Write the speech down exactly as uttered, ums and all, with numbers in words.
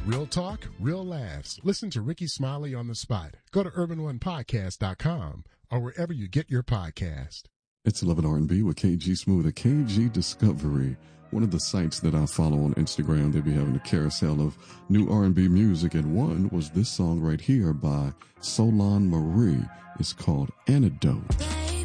Real talk, real laughs. Listen to Ricky Smiley on the spot. Go to urban one podcast dot com or wherever you get your podcast. It's eleven R and B with K G Smooth at K G Discovery. One of the sites that I follow on Instagram, they be having a carousel of new R and B music, and one was this song right here by Solon Marie. It's called Antidote.